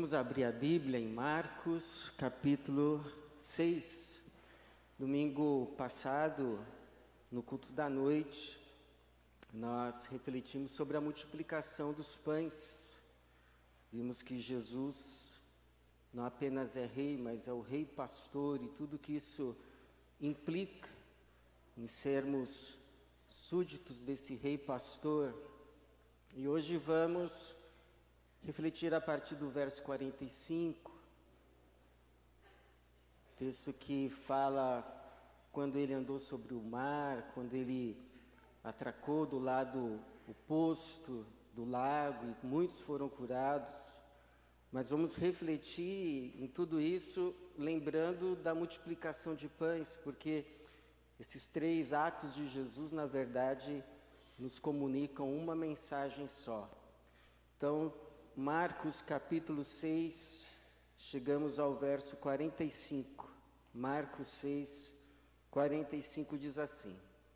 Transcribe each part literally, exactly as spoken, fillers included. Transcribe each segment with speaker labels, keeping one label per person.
Speaker 1: Vamos abrir a Bíblia em Marcos, capítulo seis. Domingo passado, no culto da noite, nós refletimos sobre a multiplicação dos pães. Vimos que Jesus não apenas é rei, mas é o rei pastor, e tudo que isso implica em sermos súditos desse rei pastor. E hoje vamos refletir a partir do verso quarenta e cinco, texto que fala quando ele andou sobre o mar, quando ele atracou do lado oposto do lago e muitos foram curados. Mas vamos refletir em tudo isso, lembrando da multiplicação de pães, porque esses três atos de Jesus, na verdade, nos comunicam uma mensagem só. Então, Marcos capítulo seis, chegamos ao verso quarenta e cinco. Marcos seis, quarenta e cinco diz assim: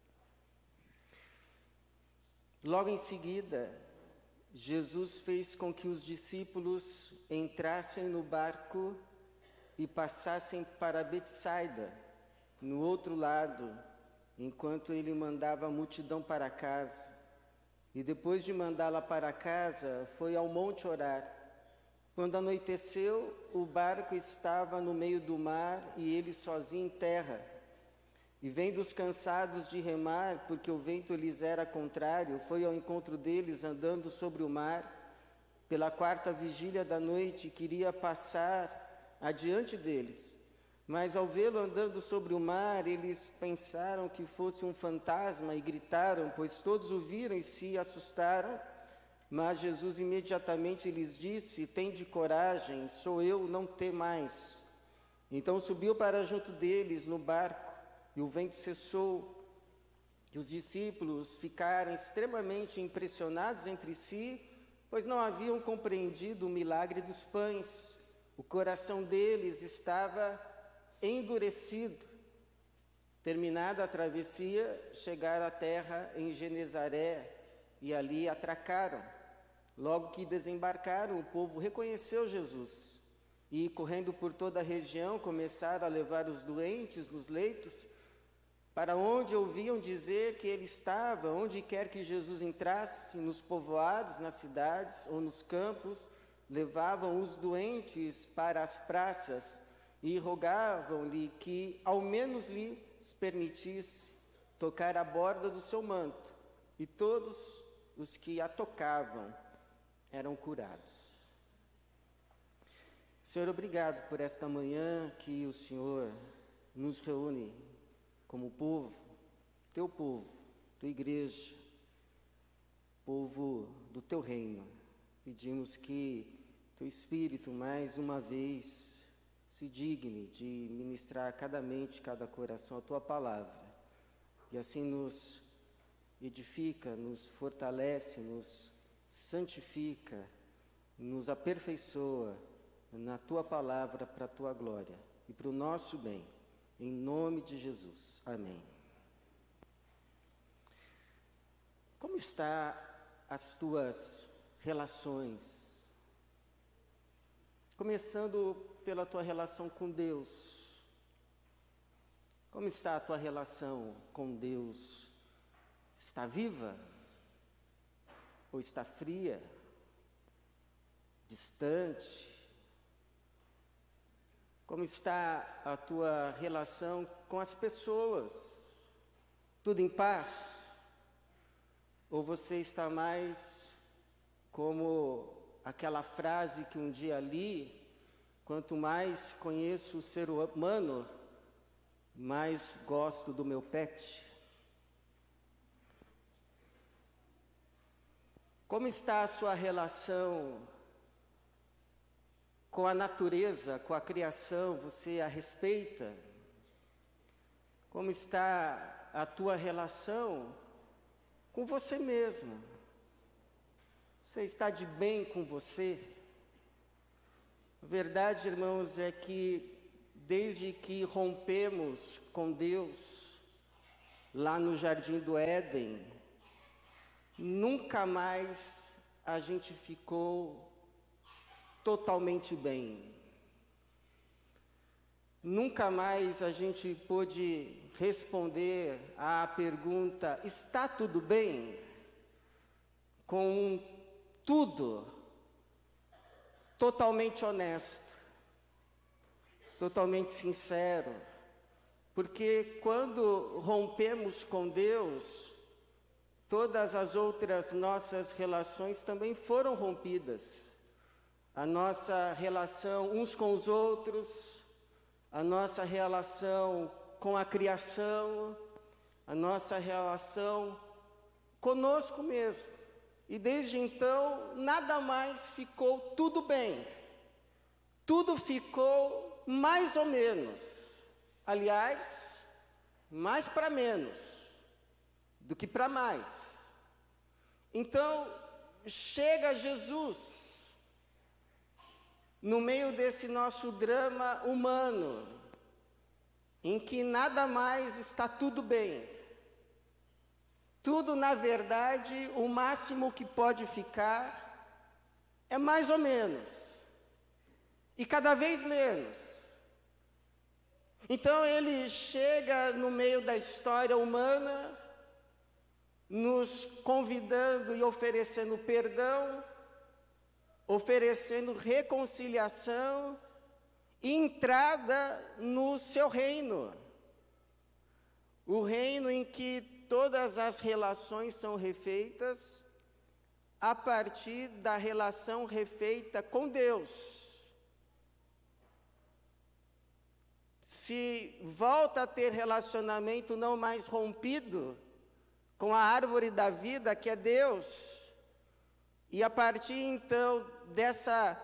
Speaker 1: Logo em seguida, Jesus fez com que os discípulos entrassem no barco e passassem para Betsaida, no outro lado, enquanto ele mandava a multidão para casa. E depois de mandá-la para casa, foi ao monte orar. Quando anoiteceu, o barco estava no meio do mar e ele sozinho em terra. E vendo os cansados de remar, porque o vento lhes era contrário, foi ao encontro deles andando sobre o mar. Pela quarta vigília da noite, queria passar adiante deles. Mas ao vê-lo andando sobre o mar, eles pensaram que fosse um fantasma e gritaram, pois todos o viram e se assustaram. Mas Jesus imediatamente lhes disse: Tende coragem, sou eu, não temais. Então subiu para junto deles no barco, e o vento cessou. E os discípulos ficaram extremamente impressionados entre si, pois não haviam compreendido o milagre dos pães. O coração deles estava endurecido. Terminada a travessia, chegaram à terra em Genezaré e ali atracaram. Logo que desembarcaram, o povo reconheceu Jesus e, correndo por toda a região, começaram a levar os doentes nos leitos, para onde ouviam dizer que ele estava. Onde quer que Jesus entrasse, nos povoados, nas cidades ou nos campos, levavam os doentes para as praças e rogavam-lhe que ao menos lhes permitisse tocar a borda do seu manto, e todos os que a tocavam eram curados. Senhor, obrigado por esta manhã que o Senhor nos reúne como povo, teu povo, tua igreja, povo do teu reino. Pedimos que teu Espírito mais uma vez se digne de ministrar a cada mente, cada coração a tua palavra, e assim nos edifica, nos fortalece, nos santifica, nos aperfeiçoa na tua palavra para a tua glória e para o nosso bem, em nome de Jesus. Amém. Como está as tuas relações? Começando pela tua relação com Deus. Como está a tua relação com Deus? Está viva? Ou está fria? Distante? Como está a tua relação com as pessoas? Tudo em paz? Ou você está mais como aquela frase que um dia li: quanto mais conheço o ser humano, mais gosto do meu pet? Como está a sua relação com a natureza, com a criação? Você a respeita? Como está a tua relação com você mesmo? Você está de bem com você? A verdade, irmãos, é que desde que rompemos com Deus lá no Jardim do Éden, nunca mais a gente ficou totalmente bem. Nunca mais a gente pôde responder à pergunta: está tudo bem? Com um tudo totalmente honesto, totalmente sincero. Porque quando rompemos com Deus, todas as outras nossas relações também foram rompidas. A nossa relação uns com os outros, a nossa relação com a criação, a nossa relação conosco mesmo. E desde então, nada mais ficou tudo bem. Tudo ficou mais ou menos. Aliás, mais para menos do que para mais. Então, chega Jesus no meio desse nosso drama humano, em que nada mais está tudo bem. Tudo, na verdade, o máximo que pode ficar é mais ou menos, e cada vez menos. Então ele chega no meio da história humana, nos convidando e oferecendo perdão, oferecendo reconciliação e entrada no seu reino. O reino em que todas as relações são refeitas a partir da relação refeita com Deus. Se volta a ter relacionamento não mais rompido com a árvore da vida, que é Deus, e a partir então dessa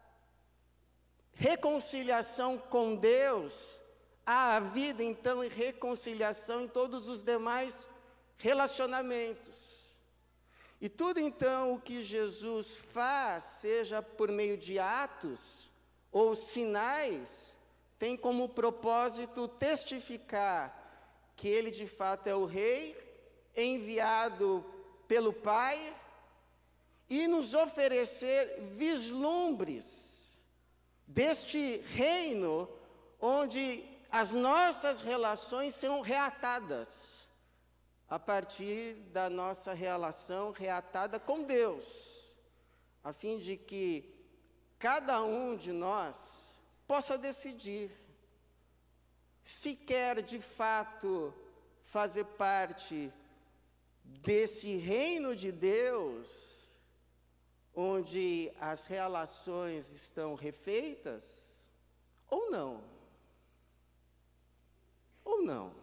Speaker 1: reconciliação com Deus, há a vida então e reconciliação em todos os demais relacionamentos. E tudo então o que Jesus faz, seja por meio de atos ou sinais, tem como propósito testificar que Ele de fato é o Rei, enviado pelo Pai, e nos oferecer vislumbres deste reino, onde as nossas relações são reatadas, a partir da nossa relação reatada com Deus, a fim de que cada um de nós possa decidir se quer de fato fazer parte desse reino de Deus, onde as relações estão refeitas, ou não. Ou não.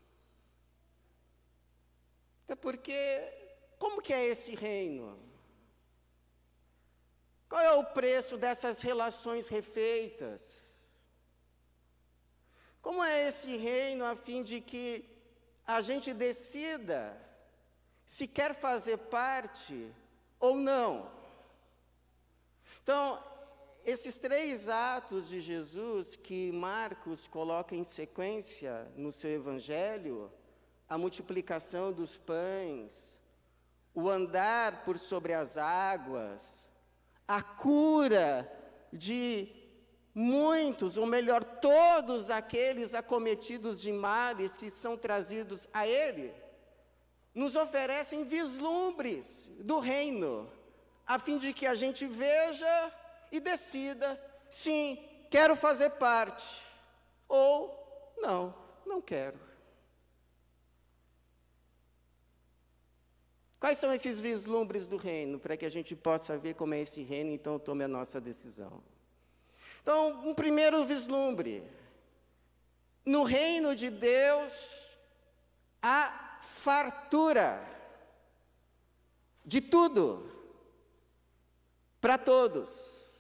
Speaker 1: Até porque, como que é esse reino? Qual é o preço dessas relações refeitas? Como é esse reino a fim de que a gente decida se quer fazer parte ou não? Então, esses três atos de Jesus que Marcos coloca em sequência no seu evangelho, a multiplicação dos pães, o andar por sobre as águas, a cura de muitos, ou melhor, todos aqueles acometidos de males que são trazidos a Ele, nos oferecem vislumbres do reino, a fim de que a gente veja e decida, sim, quero fazer parte, ou não, não quero. Quais são esses vislumbres do reino, para que a gente possa ver como é esse reino, então tome a nossa decisão. Então, um primeiro vislumbre. No reino de Deus, há fartura de tudo, para todos.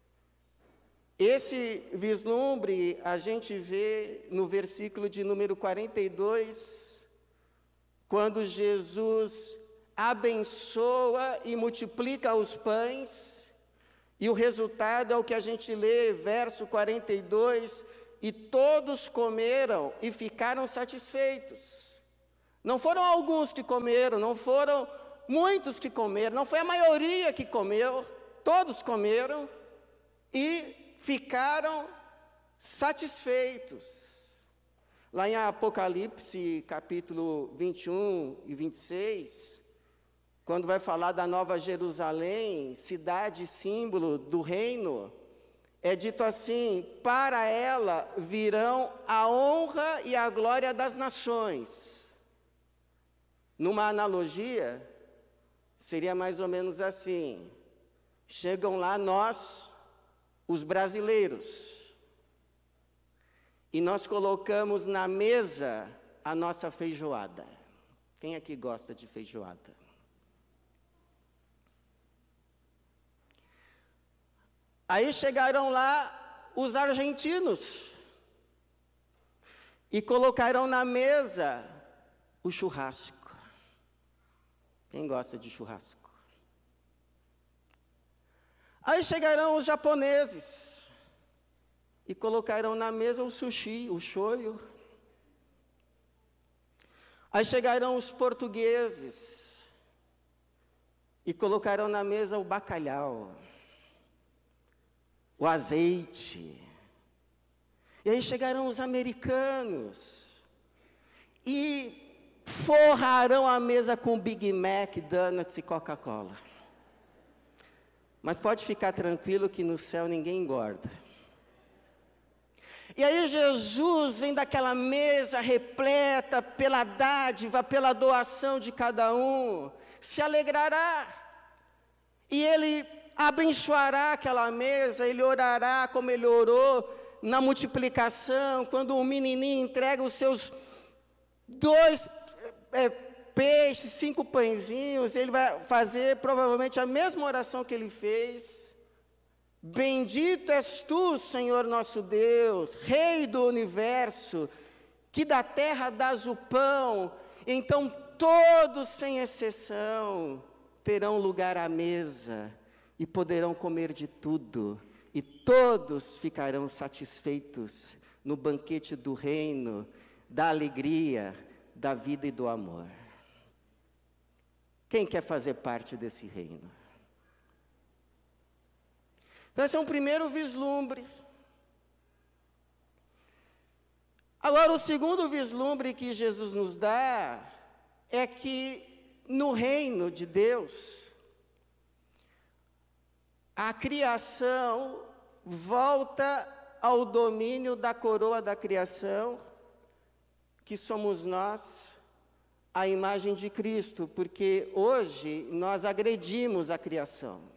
Speaker 1: Esse vislumbre a gente vê no versículo de número quarenta e dois, quando Jesus abençoa e multiplica os pães, e o resultado é o que a gente lê, verso quarenta e dois, e todos comeram e ficaram satisfeitos. Não foram alguns que comeram, não foram muitos que comeram, não foi a maioria que comeu, todos comeram e ficaram satisfeitos. Lá em Apocalipse, capítulo vinte e um e vinte e seis, quando vai falar da Nova Jerusalém, cidade símbolo do reino, é dito assim: para ela virão a honra e a glória das nações. Numa analogia, seria mais ou menos assim: chegam lá nós, os brasileiros, e nós colocamos na mesa a nossa feijoada. Quem aqui gosta de feijoada? Aí chegarão lá os argentinos e colocarão na mesa o churrasco. Quem gosta de churrasco? Aí chegarão os japoneses e colocarão na mesa o sushi, o shoyu. Aí chegarão os portugueses e colocarão na mesa o bacalhau, o azeite. E aí chegarão os americanos e forrarão a mesa com Big Mac, donuts e Coca-Cola. Mas pode ficar tranquilo que no céu ninguém engorda. E aí Jesus vem daquela mesa repleta pela dádiva, pela doação de cada um, se alegrará. E Ele abençoará aquela mesa, Ele orará como Ele orou na multiplicação, quando o menininho entrega os seus dois é, peixes, cinco pãezinhos, Ele vai fazer provavelmente a mesma oração que Ele fez. Bendito és tu, Senhor nosso Deus, Rei do universo, que da terra dás o pão. Então todos, sem exceção, terão lugar à mesa e poderão comer de tudo, e todos ficarão satisfeitos no banquete do reino, da alegria, da vida e do amor. Quem quer fazer parte desse reino? Então, esse é um primeiro vislumbre. Agora, o segundo vislumbre que Jesus nos dá é que no reino de Deus, a criação volta ao domínio da coroa da criação, que somos nós, a imagem de Cristo, porque hoje nós agredimos a criação.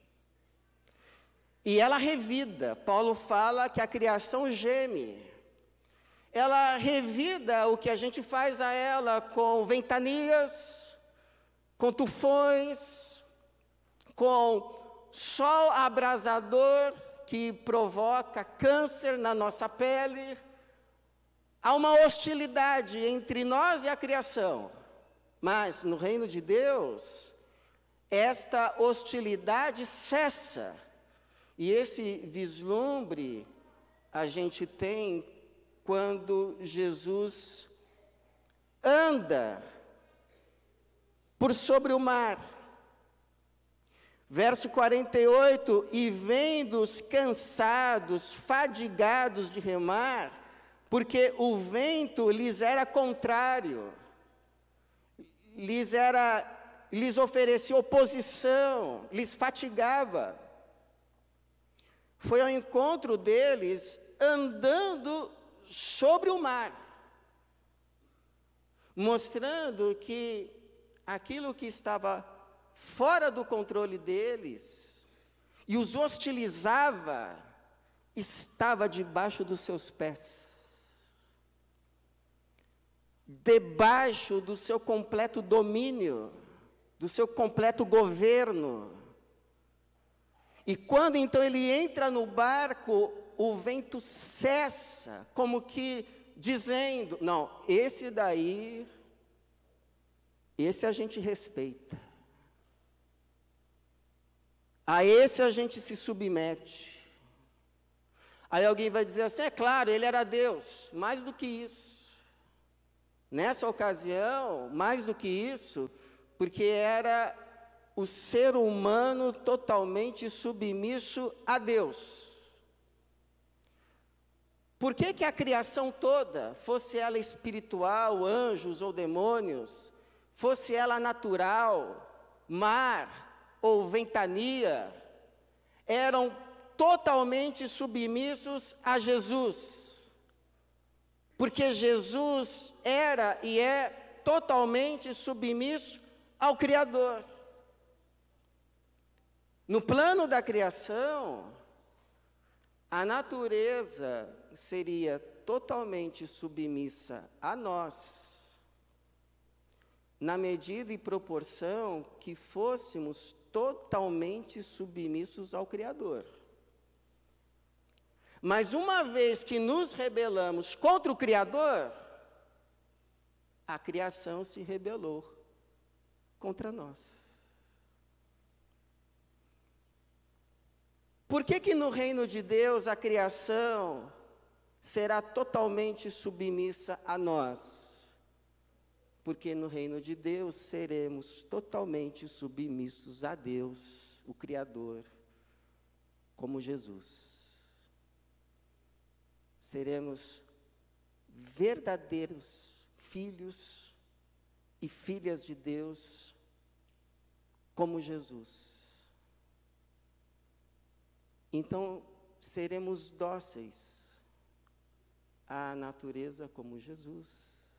Speaker 1: E ela revida. Paulo fala que a criação geme. Ela revida o que a gente faz a ela com ventanias, com tufões, com sol abrasador que provoca câncer na nossa pele. Há uma hostilidade entre nós e a criação. Mas no reino de Deus, esta hostilidade cessa. E esse vislumbre a gente tem quando Jesus anda por sobre o mar. Verso quarenta e oito, e vendo os cansados, fadigados de remar, porque o vento lhes era contrário, lhes, era, lhes oferecia oposição, lhes fatigava. Foi ao encontro deles andando sobre o mar, mostrando que aquilo que estava fora do controle deles e os hostilizava, estava debaixo dos seus pés, debaixo do seu completo domínio, do seu completo governo. E quando então ele entra no barco, o vento cessa, como que dizendo, não, esse daí, esse a gente respeita. A esse a gente se submete. Aí alguém vai dizer assim, é claro, ele era Deus, mais do que isso. Nessa ocasião, mais do que isso, porque era o ser humano totalmente submisso a Deus. Por que que a criação toda, fosse ela espiritual, anjos ou demônios, fosse ela natural, mar ou ventania, eram totalmente submissos a Jesus? Porque Jesus era e é totalmente submisso ao Criador. No plano da criação, a natureza seria totalmente submissa a nós, na medida e proporção que fôssemos totalmente submissos ao Criador. Mas uma vez que nos rebelamos contra o Criador, a criação se rebelou contra nós. Por que que no reino de Deus a criação será totalmente submissa a nós? Porque no reino de Deus seremos totalmente submissos a Deus, o Criador, como Jesus. Seremos verdadeiros filhos e filhas de Deus, como Jesus. Então, seremos dóceis à natureza como Jesus.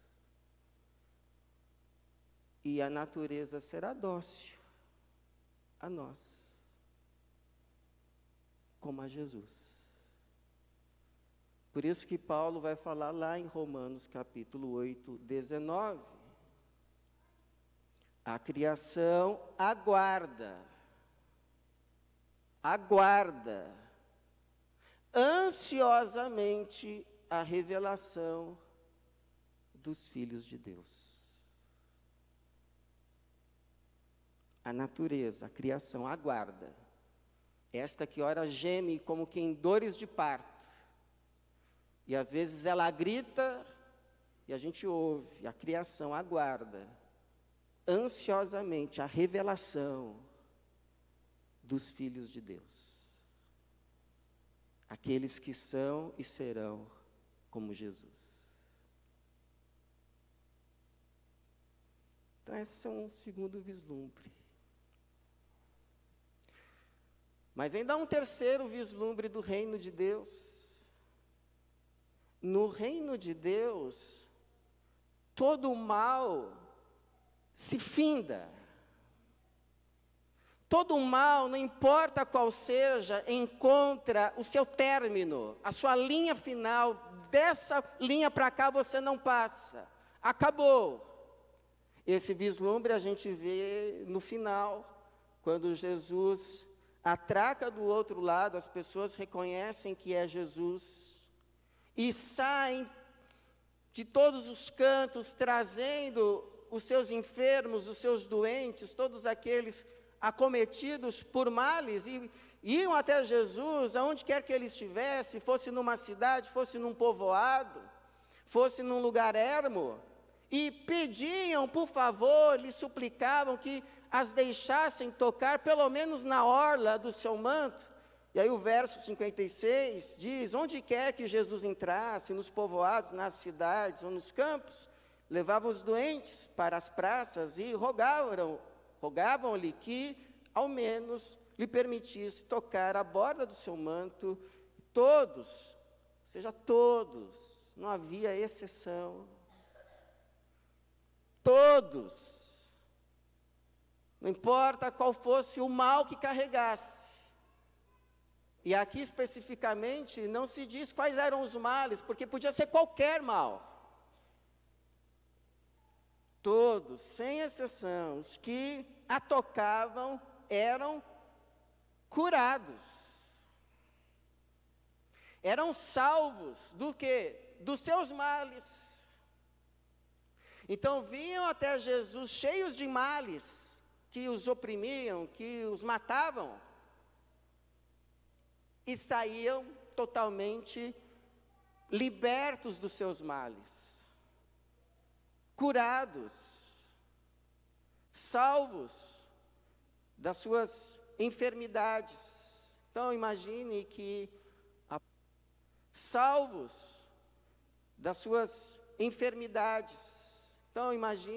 Speaker 1: E a natureza será dócil a nós, como a Jesus. Por isso que Paulo vai falar lá em Romanos capítulo oito, dezenove. A criação aguarda, aguarda, ansiosamente a revelação dos filhos de Deus. A natureza, a criação aguarda. Esta que ora geme como que em dores de parto. E às vezes ela grita e a gente ouve, a criação aguarda ansiosamente a revelação dos filhos de Deus. Aqueles que são e serão como Jesus. Então esse é um segundo vislumbre. Mas ainda há um terceiro vislumbre do reino de Deus. No reino de Deus, todo o mal se finda. Todo o mal, não importa qual seja, encontra o seu término, a sua linha final. Dessa linha para cá você não passa. Acabou. Esse vislumbre a gente vê no final, quando Jesus atraca do outro lado, as pessoas reconhecem que é Jesus e saem de todos os cantos, trazendo os seus enfermos, os seus doentes, todos aqueles acometidos por males, e iam até Jesus, aonde quer que ele estivesse, fosse numa cidade, fosse num povoado, fosse num lugar ermo, e pediam, por favor, lhe suplicavam que as deixassem tocar, pelo menos na orla do seu manto. E aí o verso cinquenta e seis diz, onde quer que Jesus entrasse, nos povoados, nas cidades ou nos campos, levavam os doentes para as praças e rogavam, rogavam-lhe que, ao menos, lhe permitisse tocar a borda do seu manto. Todos, ou seja, todos, não havia exceção. Todos, não importa qual fosse o mal que carregasse. E aqui especificamente não se diz quais eram os males, porque podia ser qualquer mal. Todos, sem exceção, os que a tocavam eram curados. Eram salvos do quê? Dos seus males. Então vinham até Jesus cheios de males, que os oprimiam, que os matavam, e saíam totalmente libertos dos seus males, curados, salvos, das suas enfermidades. Então imagine que salvos das suas enfermidades. Então imagine